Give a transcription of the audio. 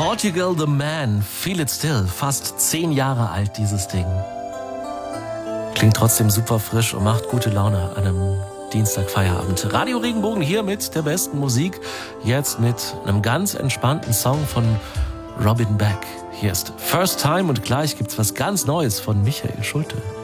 Portugal the Man, Feel It Still, fast 10 Jahre alt dieses Ding. Klingt trotzdem super frisch und macht gute Laune an einem Dienstagfeierabend. Radio Regenbogen hier mit der besten Musik, jetzt mit einem ganz entspannten Song von Robin Beck. Hier ist First Time und gleich gibt's was ganz Neues von Michael Schulte.